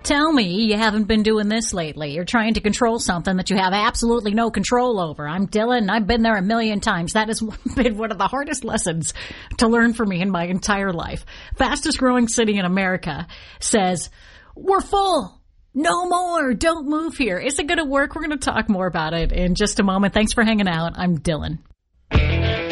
Tell me you haven't been doing this lately. You're trying to control something that you have absolutely no control over. I'm Dylan, and I've been there a million times. That has been one of the hardest lessons to learn for me in my entire life. Fastest growing city in America says, we're full. No more. Don't move here. Is it going to work? We're going to talk more about it in just a moment. Thanks for hanging out. I'm Dylan.